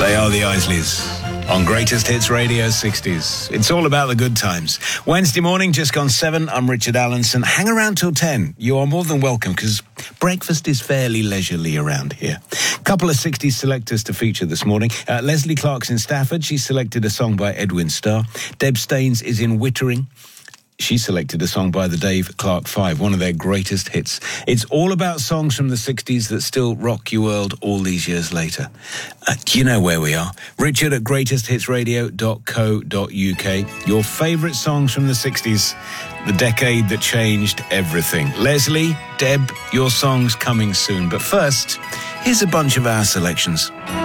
They are the Isleys on Greatest Hits Radio 60s. It's all about the good times. Wednesday morning, just gone 7. I'm Richard Allenson. Hang around till 10. You are more than welcome because breakfast is fairly leisurely around here. Couple of 60s selectors to feature this morning. Leslie Clark's in Stafford. She selected a song by Edwin Starr. Deb Staines is in Wittering. She selected a song by the Dave Clark Five, one of their greatest hits. It's all about songs from the 60s that still rock your world all these years later. You know where we are. Richard at greatesthitsradio.co.uk. Your favourite songs from the 60s, the decade that changed everything. Leslie, Deb, your songs coming soon. But first, here's a bunch of our selections.